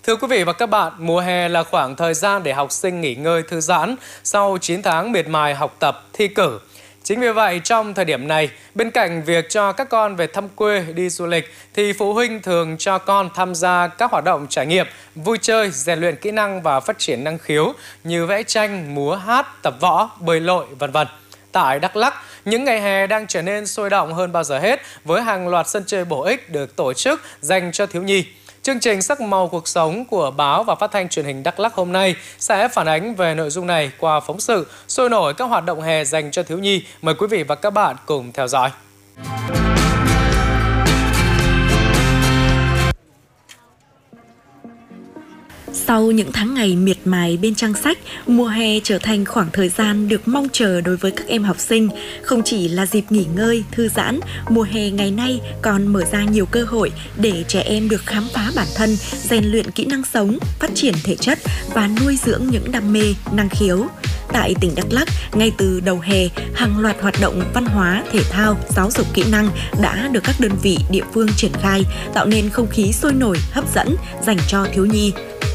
Thưa quý vị và các bạn, mùa hè là khoảng thời gian để học sinh nghỉ ngơi thư giãn sau 9 tháng miệt mài học tập, thi cử. Chính vì vậy, trong thời điểm này, bên cạnh việc cho các con về thăm quê, đi du lịch, thì phụ huynh thường cho con tham gia các hoạt động trải nghiệm, vui chơi, rèn luyện kỹ năng và phát triển năng khiếu như vẽ tranh, múa hát, tập võ, bơi lội, v.v. Tại Đắk Lắk, những ngày hè đang trở nên sôi động hơn bao giờ hết với hàng loạt sân chơi bổ ích được tổ chức dành cho thiếu nhi. Chương trình Sắc màu cuộc sống của báo và phát thanh truyền hình Đắk Lắk hôm nay sẽ phản ánh về nội dung này qua phóng sự sôi nổi các hoạt động hè dành cho thiếu nhi. Mời quý vị và các bạn cùng theo dõi. Sau những tháng ngày miệt mài bên trang sách, mùa hè trở thành khoảng thời gian được mong chờ đối với các em học sinh. Không chỉ là dịp nghỉ ngơi, thư giãn, mùa hè ngày nay còn mở ra nhiều cơ hội để trẻ em được khám phá bản thân, rèn luyện kỹ năng sống, phát triển thể chất và nuôi dưỡng những đam mê, năng khiếu. Tại tỉnh Đắk Lắk, ngay từ đầu hè, hàng loạt hoạt động văn hóa, thể thao, giáo dục kỹ năng đã được các đơn vị địa phương triển khai, tạo nên không khí sôi nổi, hấp dẫn dành cho thiếu nhi.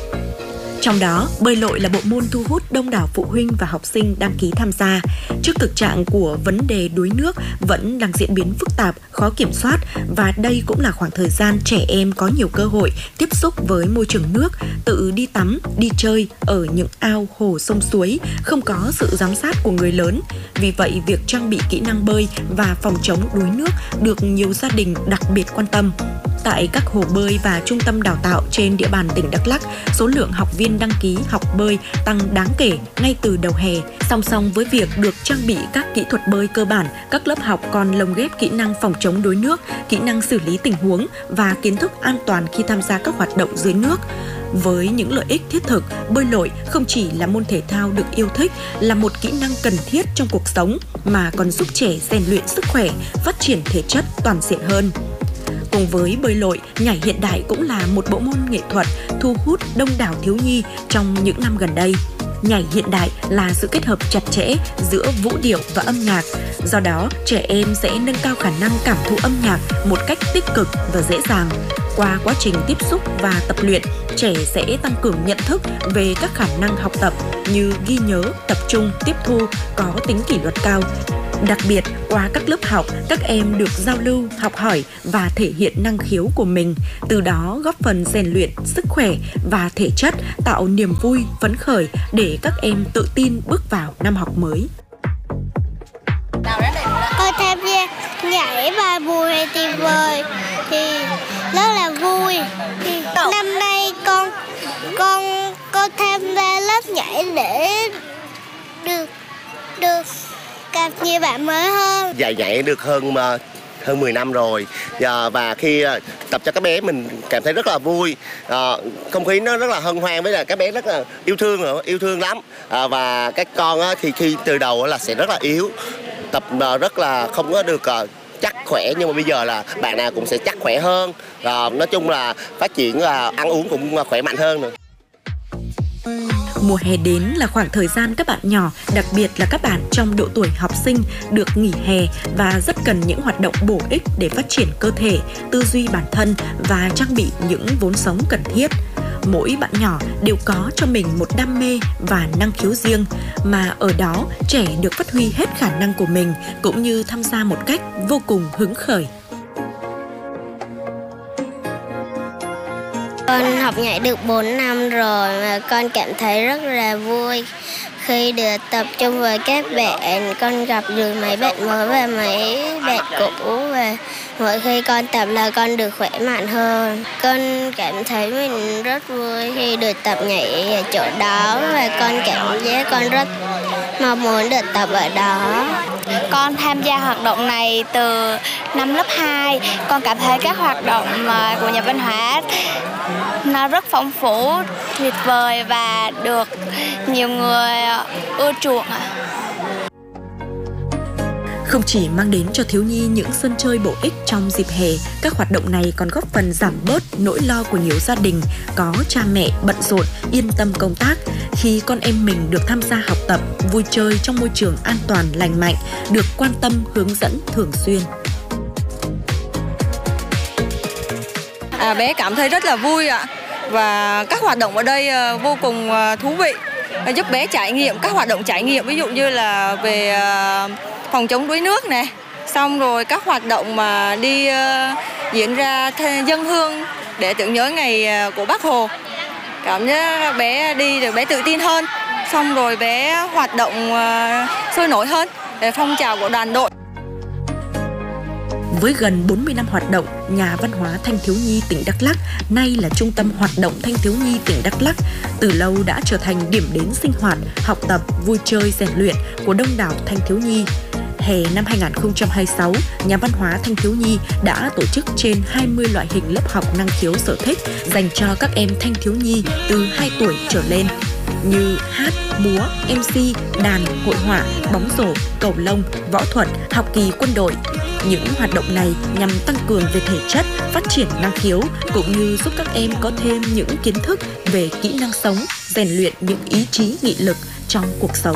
Trong đó, bơi lội là bộ môn thu hút đông đảo phụ huynh và học sinh đăng ký tham gia. Trước thực trạng của vấn đề đuối nước vẫn đang diễn biến phức tạp, khó kiểm soát và đây cũng là khoảng thời gian trẻ em có nhiều cơ hội tiếp xúc với môi trường nước, tự đi tắm, đi chơi ở những ao, hồ, sông suối, không có sự giám sát của người lớn. Vì vậy, việc trang bị kỹ năng bơi và phòng chống đuối nước được nhiều gia đình đặc biệt quan tâm. Tại các hồ bơi và trung tâm đào tạo trên địa bàn tỉnh Đắk Lắk, số lượng học viên đăng ký học bơi tăng đáng kể ngay từ đầu hè. Song song với việc được trang bị các kỹ thuật bơi cơ bản, các lớp học còn lồng ghép kỹ năng phòng chống đuối nước, kỹ năng xử lý tình huống và kiến thức an toàn khi tham gia các hoạt động dưới nước. Với những lợi ích thiết thực, bơi lội không chỉ là môn thể thao được yêu thích, là một kỹ năng cần thiết trong cuộc sống mà còn giúp trẻ rèn luyện sức khỏe, phát triển thể chất toàn diện hơn. Cùng với bơi lội, nhảy hiện đại cũng là một bộ môn nghệ thuật thu hút đông đảo thiếu nhi trong những năm gần đây. Nhảy hiện đại là sự kết hợp chặt chẽ giữa vũ điệu và âm nhạc. Do đó, trẻ em sẽ nâng cao khả năng cảm thụ âm nhạc một cách tích cực và dễ dàng. Qua quá trình tiếp xúc và tập luyện, trẻ sẽ tăng cường nhận thức về các khả năng học tập như ghi nhớ, tập trung, tiếp thu, có tính kỷ luật cao. Đặc biệt, qua các lớp học, các em được giao lưu, học hỏi và thể hiện năng khiếu của mình, từ đó góp phần rèn luyện sức khỏe và thể chất, tạo niềm vui, phấn khởi để các em tự tin bước vào năm học mới. Con tham gia nhảy và mùa hè tuyệt vời thì rất là vui. Thì năm nay con tham gia lớp nhảy để được gặp nhiều bạn mới hơn. Dạy nhảy được hơn 10 năm rồi và khi tập cho các bé mình cảm thấy rất là vui, không khí nó rất là hân hoan, với là các bé rất là yêu thương lắm, và các con thì khi từ đầu là sẽ rất là yếu, tập rất là không có được chắc khỏe, nhưng mà bây giờ là bạn nào cũng sẽ chắc khỏe hơn, nói chung là phát triển là ăn uống cũng khỏe mạnh hơn nữa. Mùa hè đến là khoảng thời gian các bạn nhỏ, đặc biệt là các bạn trong độ tuổi học sinh được nghỉ hè và rất cần những hoạt động bổ ích để phát triển cơ thể, tư duy bản thân và trang bị những vốn sống cần thiết. Mỗi bạn nhỏ đều có cho mình một đam mê và năng khiếu riêng, mà ở đó trẻ được phát huy hết khả năng của mình cũng như tham gia một cách vô cùng hứng khởi. Con học nhảy được 4 năm rồi và con cảm thấy rất là vui khi được tập trung với các bạn. Con gặp được mấy bạn mới và mấy bạn cũ, và mỗi khi con tập là con được khỏe mạnh hơn. Con cảm thấy mình rất vui khi được tập nhảy ở chỗ đó và con cảm giác con rất mong muốn được tập ở đó. Con tham gia hoạt động này từ năm lớp 2. Con cảm thấy các hoạt động của nhà văn hóa nó rất phong phú, tuyệt vời và được nhiều người ưa chuộng. Không chỉ mang đến cho thiếu nhi những sân chơi bổ ích trong dịp hè, các hoạt động này còn góp phần giảm bớt nỗi lo của nhiều gia đình có cha mẹ bận rộn, yên tâm công tác khi con em mình được tham gia học tập, vui chơi trong môi trường an toàn, lành mạnh, được quan tâm, hướng dẫn thường xuyên. Bé cảm thấy rất là vui ạ. Và các hoạt động ở đây vô cùng thú vị, giúp bé trải nghiệm các hoạt động trải nghiệm, ví dụ như là về phòng chống đuối nước này, xong rồi các hoạt động mà đi diễn ra dâng hương để tưởng nhớ ngày của Bác Hồ. Cảm giác bé đi được bé tự tin hơn, xong rồi bé hoạt động sôi nổi hơn để phong trào của đoàn đội. Với gần 40 năm hoạt động, Nhà văn hóa Thanh thiếu nhi tỉnh Đắk Lắk nay là trung tâm hoạt động thanh thiếu nhi tỉnh Đắk Lắk, từ lâu đã trở thành điểm đến sinh hoạt, học tập, vui chơi, rèn luyện của đông đảo thanh thiếu nhi. Hè năm 2026, Nhà văn hóa Thanh thiếu nhi đã tổ chức trên 20 loại hình lớp học năng khiếu sở thích dành cho các em thanh thiếu nhi từ 2 tuổi trở lên, như hát, múa, MC, đàn, hội họa, bóng rổ, cầu lông, võ thuật, học kỳ quân đội. Những hoạt động này nhằm tăng cường về thể chất, phát triển năng khiếu, cũng như giúp các em có thêm những kiến thức về kỹ năng sống, rèn luyện những ý chí nghị lực trong cuộc sống.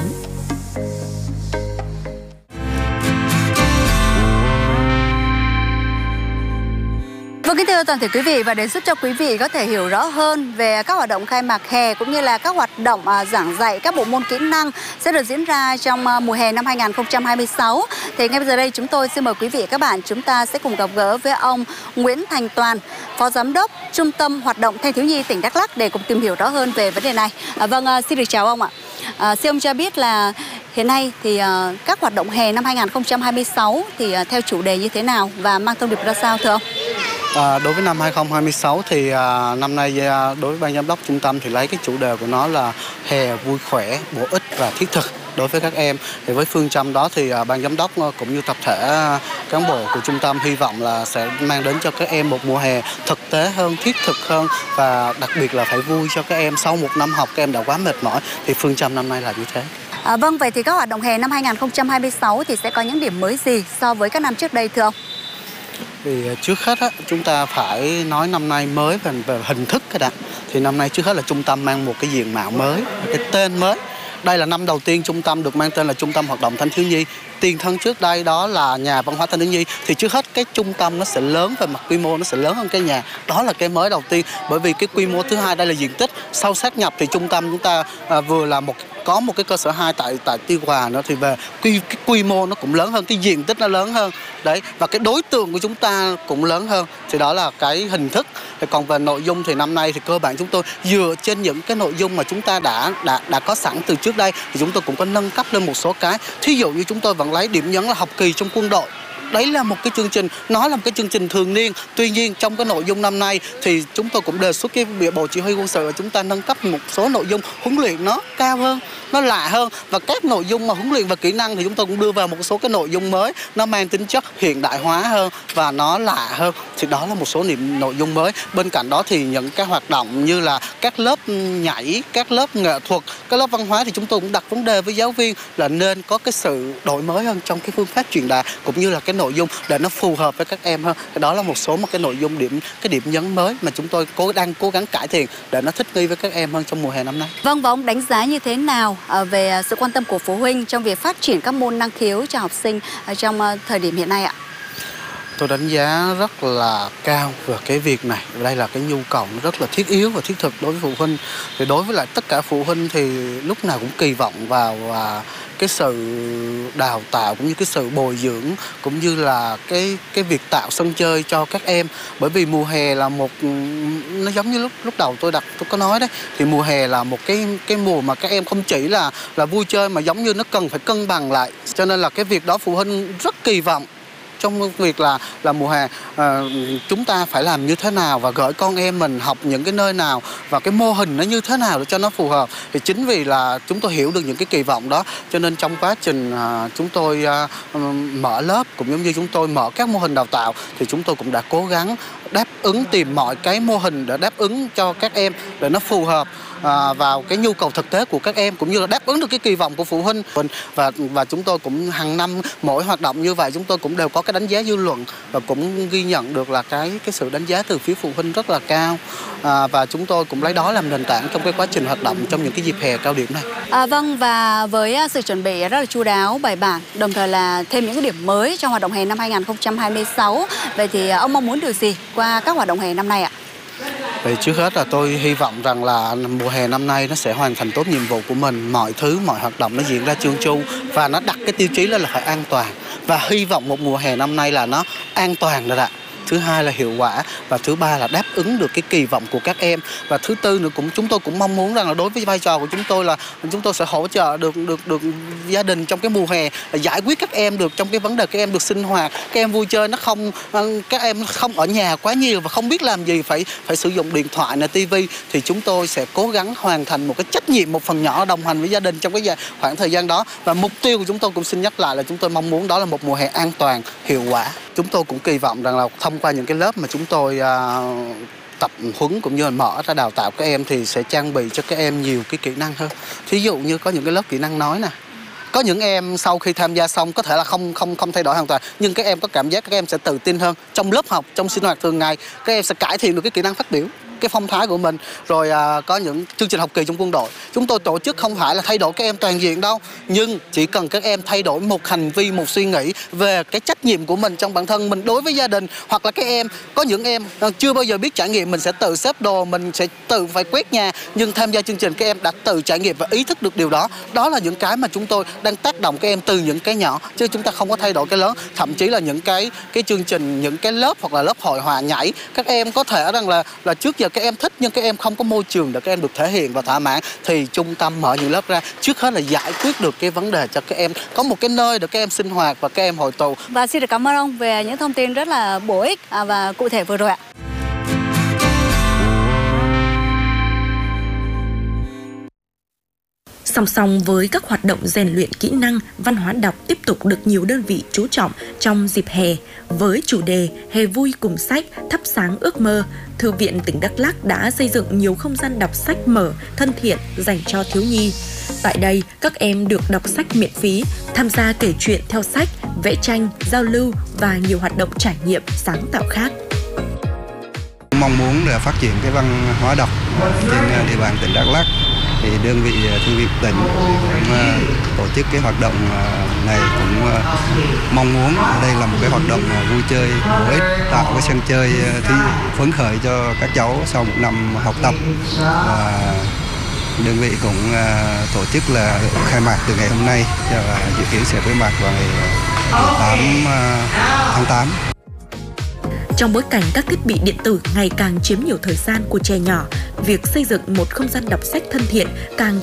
Vâng, kính thưa toàn thể quý vị, và để giúp cho quý vị có thể hiểu rõ hơn về các hoạt động khai mạc hè cũng như là các hoạt động giảng dạy các bộ môn kỹ năng sẽ được diễn ra trong mùa hè năm 2026, thì ngay bây giờ đây chúng tôi xin mời quý vị và các bạn chúng ta sẽ cùng gặp gỡ với ông Nguyễn Thành Toàn, Phó Giám đốc Trung tâm Hoạt động Thanh thiếu nhi tỉnh Đắk Lắk để cùng tìm hiểu rõ hơn về vấn đề này. Vâng, xin được chào ông ạ. Xin ông cho biết là hiện nay thì các hoạt động hè năm 2026 thì theo chủ đề như thế nào và mang thông điệp ra sao thưa ông? Đối với năm 2026 thì năm nay đối với ban giám đốc trung tâm thì lấy cái chủ đề của nó là hè vui khỏe, bổ ích và thiết thực đối với các em. Thì với phương châm đó thì ban giám đốc cũng như tập thể cán bộ của trung tâm hy vọng là sẽ mang đến cho các em một mùa hè thực tế hơn, thiết thực hơn, và đặc biệt là phải vui cho các em. Sau một năm học các em đã quá mệt mỏi thì phương châm năm nay là như thế. Vâng, vậy thì các hoạt động hè năm 2026 thì sẽ có những điểm mới gì so với các năm trước đây thưa ông? Thì trước hết chúng ta phải nói năm nay mới về hình thức cái đã. Thì năm nay trước hết là trung tâm mang một cái diện mạo mới, cái tên mới. Đây là năm đầu tiên trung tâm được mang tên là Trung tâm Hoạt động Thanh thiếu nhi. Tiền thân trước đây đó là Nhà văn hóa Thanh thiếu nhi. Thì trước hết cái trung tâm nó sẽ lớn về mặt quy mô, nó sẽ lớn hơn cái nhà. Đó là cái mới đầu tiên. Bởi vì cái quy mô thứ hai đây là diện tích. Sau sát nhập thì trung tâm chúng ta vừa là có một cái cơ sở 2 tại Tuy Hòa nữa, thì về cái quy mô nó cũng lớn hơn, cái diện tích nó lớn hơn đấy, và cái đối tượng của chúng ta cũng lớn hơn. Thì đó là cái hình thức. Thì còn về nội dung thì năm nay thì cơ bản chúng tôi dựa trên những cái nội dung mà chúng ta đã có sẵn từ trước đây, thì chúng tôi cũng có nâng cấp lên một số cái. Thí dụ như chúng tôi vẫn lấy điểm nhấn là học kỳ trong quân đội. Đấy là một cái chương trình, nó là một cái chương trình thường niên. Tuy nhiên trong cái nội dung năm nay thì chúng tôi cũng đề xuất cái Bộ Chỉ huy quân sự, chúng ta nâng cấp một số nội dung huấn luyện nó cao hơn, nó lạ hơn, và các nội dung mà huấn luyện và kỹ năng thì chúng tôi cũng đưa vào một số cái nội dung mới, nó mang tính chất hiện đại hóa hơn và nó lạ hơn. Thì đó là một số nội dung mới. Bên cạnh đó thì những cái hoạt động như là các lớp nhảy, các lớp nghệ thuật, các lớp văn hóa thì chúng tôi cũng đặt vấn đề với giáo viên là nên có cái sự đổi mới hơn trong cái phương pháp truyền đạt cũng như là cái nội dung để nó phù hợp với các em hơn. Đó là một cái nội dung điểm nhấn mới mà chúng tôi đang cố gắng cải thiện để nó thích nghi với các em hơn trong mùa hè năm nay. Vâng, và ông đánh giá như thế nào về sự quan tâm của phụ huynh trong việc phát triển các môn năng khiếu cho học sinh trong thời điểm hiện nay ạ? Tôi đánh giá rất là cao về cái việc này. Đây là cái nhu cầu rất là thiết yếu và thiết thực đối với phụ huynh. Thì đối với lại tất cả phụ huynh thì lúc nào cũng kỳ vọng vào cái sự đào tạo cũng như cái sự bồi dưỡng cũng như là cái việc tạo sân chơi cho các em. Bởi vì mùa hè là nó giống như lúc đầu tôi có nói đấy, thì mùa hè là một cái mùa mà các em không chỉ là vui chơi mà giống như nó cần phải cân bằng lại. Cho nên là cái việc đó phụ huynh rất kỳ vọng trong việc là mùa hè chúng ta phải làm như thế nào và gửi con em mình học những cái nơi nào và cái mô hình nó như thế nào để cho nó phù hợp. Thì chính vì là chúng tôi hiểu được những cái kỳ vọng đó, cho nên trong quá trình chúng tôi mở lớp cũng giống như chúng tôi mở các mô hình đào tạo thì chúng tôi cũng đã cố gắng tìm mọi cái mô hình để đáp ứng cho các em để nó phù hợp vào cái nhu cầu thực tế của các em cũng như là đáp ứng được cái kỳ vọng của phụ huynh. Và chúng tôi cũng hàng năm mỗi hoạt động như vậy chúng tôi cũng đều có cái đánh giá dư luận và cũng ghi nhận được là cái sự đánh giá từ phía phụ huynh rất là cao, và chúng tôi cũng lấy đó làm nền tảng trong cái quá trình hoạt động trong những cái dịp hè cao điểm này. Vâng, và với sự chuẩn bị rất là chu đáo, bài bản, đồng thời là thêm những cái điểm mới trong hoạt động hè năm 2026, vậy thì ông mong muốn điều gì qua các hoạt động hè năm nay ạ? Thì trước hết là tôi hy vọng rằng là mùa hè năm nay nó sẽ hoàn thành tốt nhiệm vụ của mình, mọi hoạt động nó diễn ra trơn tru và nó đặt cái tiêu chí là phải an toàn, và hy vọng một mùa hè năm nay là nó an toàn rồi ạ. Thứ hai là hiệu quả, và thứ ba là đáp ứng được cái kỳ vọng của các em, và thứ tư nữa chúng tôi cũng mong muốn rằng là đối với vai trò của chúng tôi là chúng tôi sẽ hỗ trợ được gia đình trong cái mùa hè, giải quyết các em được trong cái vấn đề các em được sinh hoạt, các em vui chơi, các em không ở nhà quá nhiều và không biết làm gì, phải sử dụng điện thoại này, tivi, thì chúng tôi sẽ cố gắng hoàn thành một cái trách nhiệm, một phần nhỏ đồng hành với gia đình trong cái khoảng thời gian đó. Và mục tiêu của chúng tôi cũng xin nhắc lại là chúng tôi mong muốn đó là một mùa hè an toàn, hiệu quả. Chúng tôi cũng kỳ vọng rằng là thông qua những cái lớp mà chúng tôi tập huấn cũng như là mở ra đào tạo các em thì sẽ trang bị cho các em nhiều cái kỹ năng hơn. Thí dụ như có những cái lớp kỹ năng nói nè. Có những em sau khi tham gia xong có thể là không thay đổi hoàn toàn, nhưng các em có cảm giác các em sẽ tự tin hơn trong lớp học, trong sinh hoạt thường ngày, các em sẽ cải thiện được cái kỹ năng phát biểu, cái phong thái của mình. Rồi có những chương trình học kỳ trong quân đội, chúng tôi tổ chức không phải là thay đổi các em toàn diện đâu, nhưng chỉ cần các em thay đổi một hành vi, một suy nghĩ về cái trách nhiệm của mình trong bản thân mình đối với gia đình, hoặc là các em có những em chưa bao giờ biết trải nghiệm, mình sẽ tự xếp đồ, mình sẽ tự phải quét nhà, nhưng tham gia chương trình các em đã tự trải nghiệm và ý thức được điều đó. Đó là những cái mà chúng tôi đang tác động các em từ những cái nhỏ, chứ chúng ta không có thay đổi cái lớn. Thậm chí là những cái chương trình, những cái lớp hoặc là lớp hội họa nhảy, các em có thể rằng là trước giờ các em thích nhưng các em không có môi trường để các em được thể hiện và thỏa mãn, thì trung tâm mở những lớp ra trước hết là giải quyết được cái vấn đề cho các em có một cái nơi để các em sinh hoạt và các em hội tụ. Và xin được cảm ơn ông về những thông tin rất là bổ ích và cụ thể vừa rồi ạ. Song song với các hoạt động rèn luyện kỹ năng, văn hóa đọc tiếp tục được nhiều đơn vị chú trọng trong dịp hè. Với chủ đề Hè vui cùng sách, thắp sáng ước mơ, Thư viện tỉnh Đắk Lắk đã xây dựng nhiều không gian đọc sách mở, thân thiện dành cho thiếu nhi. Tại đây, các em được đọc sách miễn phí, tham gia kể chuyện theo sách, vẽ tranh, giao lưu và nhiều hoạt động trải nghiệm sáng tạo khác. Mong muốn là phát triển cái văn hóa đọc trên địa bàn tỉnh Đắk Lắk, thì đơn vị thư viện tỉnh cũng tổ chức cái hoạt động này, cũng mong muốn đây là một cái hoạt động vui chơi bổ ích, tạo cái sân chơi phấn khởi cho các cháu sau một năm học tập. Và đơn vị cũng tổ chức là khai mạc từ ngày hôm nay và dự kiến sẽ bế mạc vào ngày 8 tháng 8. Trong bối cảnh các thiết bị điện tử ngày càng chiếm nhiều thời gian của trẻ nhỏ, việc xây dựng một không gian đọc sách thân thiện càng